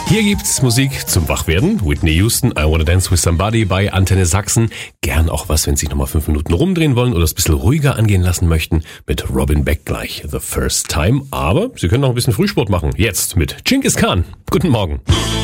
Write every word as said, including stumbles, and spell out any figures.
Hier gibt's Musik zum Wachwerden. Whitney Houston, I Wanna Dance With Somebody bei Antenne Sachsen. Gern auch was, wenn Sie sich nochmal fünf Minuten rumdrehen wollen oder es ein bisschen ruhiger angehen lassen möchten. Mit Robin Beck gleich The First Time. Aber Sie können auch ein bisschen Frühsport machen. Jetzt mit Genghis Khan. Guten Morgen.